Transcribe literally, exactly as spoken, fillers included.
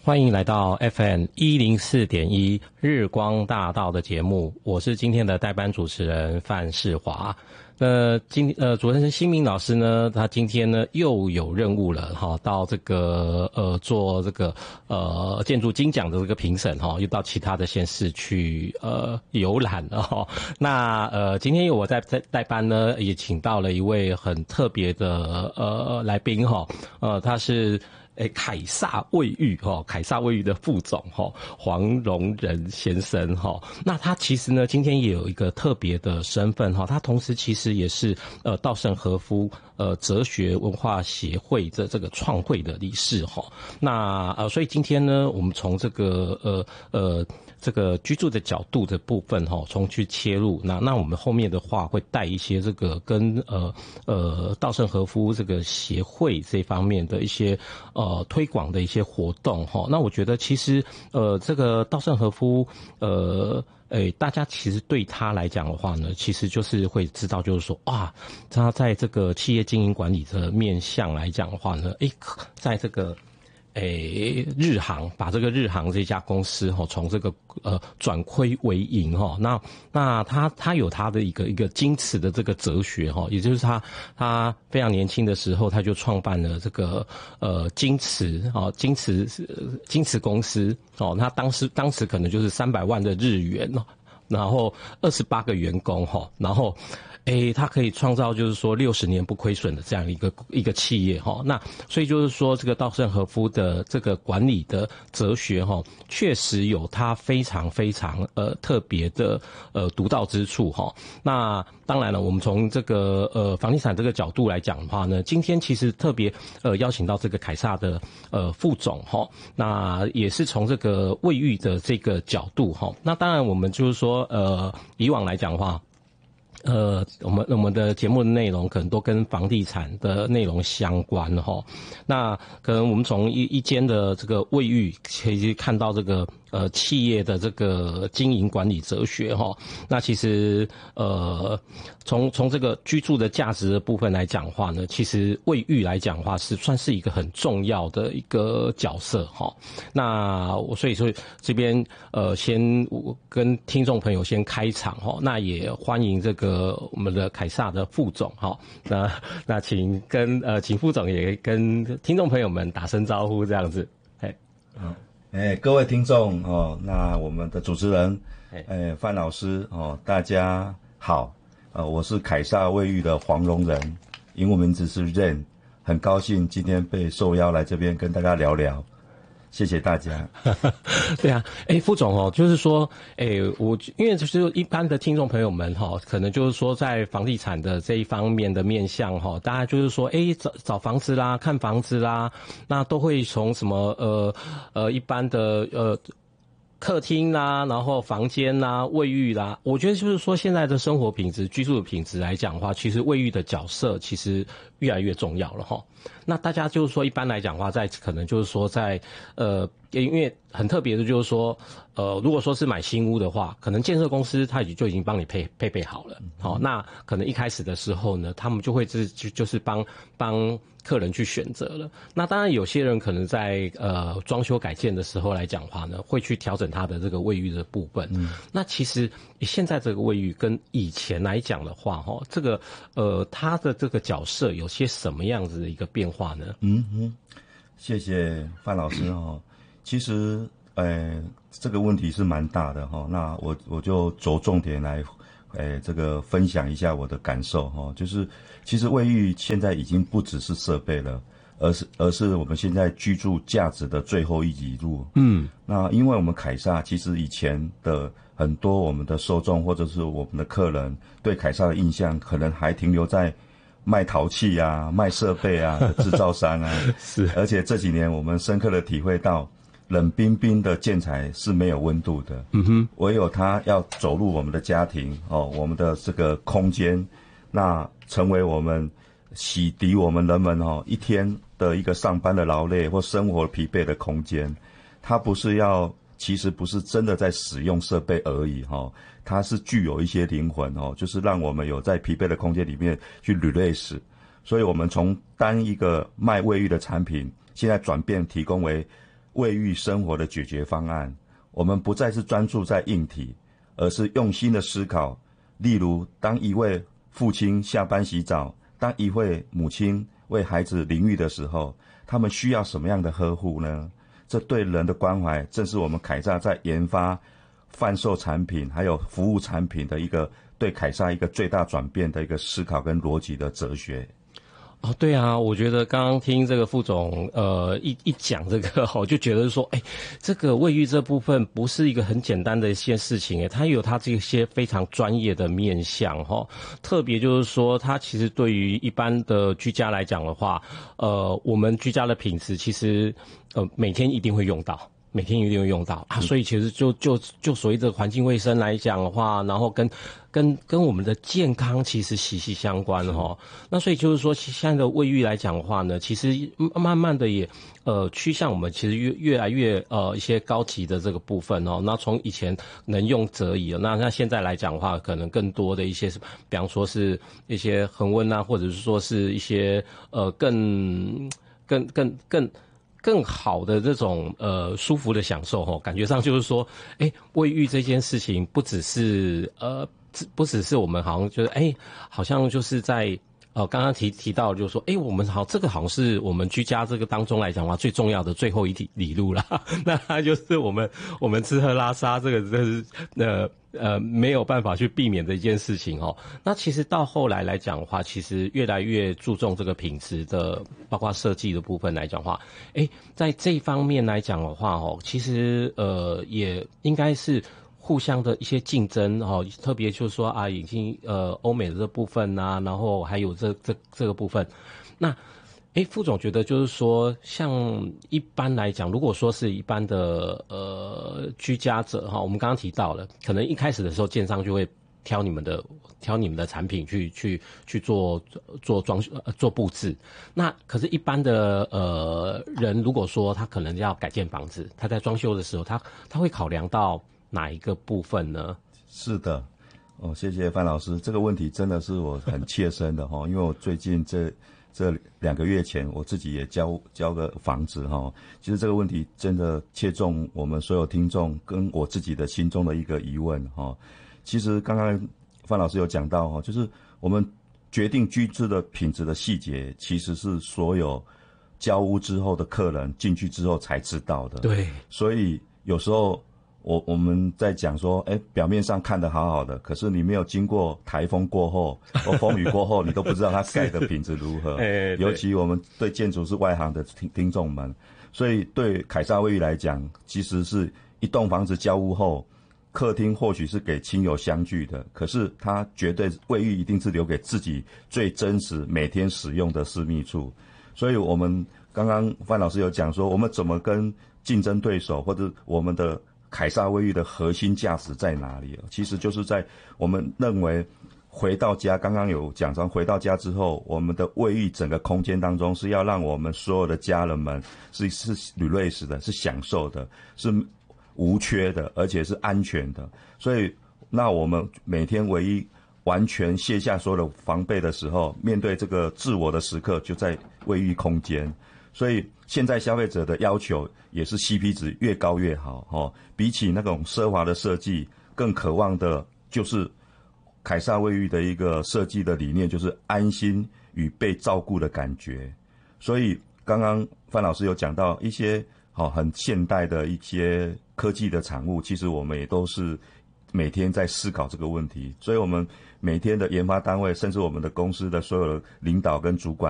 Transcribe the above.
欢迎来到 F M 一零四点一日光大道的节目，我是今天的代班主持人范世华。那今呃，主持人新明老师呢，他今天呢又有任务了哈，到这个呃做这个呃建筑金奖的这个评审哈，又到其他的县市去呃游览了哈。那呃今天有我在在代班呢，也请到了一位很特别的呃来宾哈，呃他是。诶，凯撒卫浴哈，凯撒卫浴的副总哈，黄荣仁先生哈。那他其实呢，今天也有一个特别的身份哈，他同时其实也是呃稻盛和夫呃哲学文化协会的这个创会的理事哈。那呃，所以今天呢，我们从这个呃呃。这个居住的角度的部分哈，从去切入，那那我们后面的话会带一些这个跟呃呃稻盛和夫这个协会这方面的一些呃推广的一些活动哈。那我觉得其实呃这个稻盛和夫呃。诶，大家其实对他来讲的话呢，其实就是会知道，就是说，哇，他在这个企业经营管理的面向来讲的话呢，诶，在这个。诶，日航把这个日航这家公司哈，从这个呃转亏为盈哈，那那他他有他的一个一个矜持的这个哲学哈，也就是他他非常年轻的时候他就创办了这个呃矜持啊矜持矜持公司哦，他当时当时可能就是三百万的日元哦，然后二十八个员工哈，然后。诶，它可以创造就是说六十年不亏损的这样一个一个企业哈，那所以就是说这个稻盛和夫的这个管理的哲学哈，确实有它非常非常呃特别的呃独到之处哈。那当然了，我们从这个呃房地产这个角度来讲的话呢，今天其实特别呃邀请到这个凯撒的呃副总哈，那也是从这个卫浴的这个角度哈。那当然我们就是说呃以往来讲的话。呃，我们我们的节目的内容可能都跟房地产的内容相关哈。那可能我们从一一间的这个卫浴，可以看到这个呃企业的这个经营管理哲学哈。那其实呃，从从这个居住的价值的部分来讲话呢，其实卫浴来讲话是算是一个很重要的一个角色哈。那我所以说这边呃先跟听众朋友先开场哈，那也欢迎这个。呃，我们的凯撒的副总哈，那那请跟呃，请副总也跟听众朋友们打声招呼，这样子。哎， 好，哎，各位听众哦，那我们的主持人，哎，范老师哦，大家好，呃，我是凯撒卫浴的黄荣仁，英文名字是 Ren， 很高兴今天被受邀来这边跟大家聊聊。谢谢大家。 对啊，哎，副总哦，就是说，哎，我因为就是一般的听众朋友们哈，可能就是说在房地产的这一方面的面向哈，大家就是说，哎，找找房子啦，看房子啦，那都会从什么呃呃一般的呃。客厅啦，然后房间啦，卫浴啦，我觉得就是说现在的生活品质、居住的品质来讲的话，其实卫浴的角色其实越来越重要了哈。那大家就是说一般来讲的话，在可能就是说在呃，因为很特别的就是说，呃，如果说是买新屋的话，可能建设公司它已经就已经帮你配配备好了，好、嗯，那可能一开始的时候呢，他们就会是就就是帮帮。客人去选择了，那当然有些人可能在呃装修改建的时候来讲话呢，会去调整它的这个卫浴的部分。嗯，那其实现在这个卫浴跟以前来讲的话，哈，这个呃它的这个角色有些什么样子的一个变化呢？ 嗯嗯，谢谢范老师哈。其实呃这个问题是蛮大的哈，那我我就着重点来。诶，这个分享一下我的感受哈，就是其实卫浴现在已经不只是设备了，而是而是我们现在居住价值的最后一里路。嗯，那因为我们凯撒其实以前的很多我们的受众或者是我们的客人对凯撒的印象，可能还停留在卖陶器啊、卖设备啊的制造商啊。是，而且这几年我们深刻的体会到。冷冰冰的建材是没有温度的，嗯哼，唯有它要走入我们的家庭哦，我们的这个空间，那成为我们洗涤我们人们哦一天的一个上班的劳累或生活疲惫的空间。它不是要，其实不是真的在使用设备而已哈、哦，它是具有一些灵魂哦，就是让我们有在疲惫的空间里面去 release。所以我们从单一个卖卫浴的产品，现在转变提供为。 卫浴生活的解决方案。我们不再是专注在硬体，而是用心的思考。例如，当一位父亲下班洗澡，当一位母亲为孩子淋浴的时候，他们需要什么样的呵护呢？这对人的关怀，正是我们凯撒在研发贩售产品还有服务产品的一个对凯撒一个最大转变的一个思考跟逻辑的哲学。 哦，对啊，我觉得刚刚听这个副总呃一一讲这个，我就觉得说，哎，这个卫浴这部分不是一个很简单的一些事情，哎，它有它这些非常专业的面向哈。特别就是说，它其实对于一般的居家来讲的话，呃，我们居家的品质其实呃每天一定会用到。每天一定会用到啊，所以其实就就就所谓的环境卫生来讲的话，然后跟跟跟我们的健康其实息息相关哈。那所以就是说，现在的卫浴来讲的话呢，其实慢慢的也呃趋向我们其实越越来越呃一些高级的这个部分哦。那从以前能用则已，那那现在来讲的话，可能更多的一些，比方说是一些恒温啊，或者是说是一些呃更更更更。更好的这种呃舒服的享受哈，感觉上就是说，哎，卫浴这件事情不只是呃不只是我们好像就是哎，好像就是在呃刚刚提提到就是说，哎，我们好这个好像是我们居家这个当中来讲的话最重要的最后一里里路啦。那它就是我们我们吃喝拉撒这个这是呃。呃，没有办法去避免的一件事情哦。那其实到后来来讲的话，其实越来越注重这个品质的，包括设计的部分来讲的话，诶，在这一方面来讲的话哦，其实呃也应该是互相的一些竞争哦，特别就是说啊，已经呃欧美的这部分啊，然后还有这这这个部分，那。哎，副总觉得就是说，像一般来讲，如果说是一般的呃居家者哈，我们刚刚提到了，可能一开始的时候，建商就会挑你们的挑你们的产品去去去做做装呃做布置。那可是，一般的呃人，如果说他可能要改建房子，他在装修的时候，他他会考量到哪一个部分呢？ 是的，哦，谢谢范老师，这个问题真的是我很切身的哈，因为我最近这。这两个月前，我自己也交交个房子哈。其实这个问题真的切中我们所有听众跟我自己的心中的一个疑问哈。其实刚刚范老师有讲到哈，就是我们决定居住的品质的细节，其实是所有交屋之后的客人进去之后才知道的。 对， 所以有时候。我我们在讲说，哎，表面上看得好好的，可是你没有经过台风过后或风雨过后，你都不知道它盖的品质如何。 哎， 尤其我们对建筑是外行的听听众们，所以对凯撒卫浴来讲，其实是一栋房子交屋后，客厅或许是给亲友相聚的，可是它绝对卫浴一定是留给自己最真实每天使用的私密处。所以我们刚刚范老师有讲说，我们怎么跟竞争对手或者我们的凯撒卫浴的核心价值在哪里？其实就是在我们认为回到家，刚刚有讲到回到家之后，我们的卫浴整个空间当中是要让我们所有的家人们是是 relax 的，是享受的，是无缺的，而且是安全的。所以，那我们每天唯一完全卸下所有的防备的时候，面对这个自我的时刻，就在卫浴空间。所以现在消费者的要求也是 C P 值越高越好哦，比起那种奢华的设计，更渴望的就是凯撒卫浴的一个设计的理念，就是安心与被照顾的感觉。所以刚刚范老师有讲到一些好很现代的一些科技的产物，其实我们也都是每天在思考这个问题。所以我们每天的研发单位，甚至我们的公司的所有的领导跟主管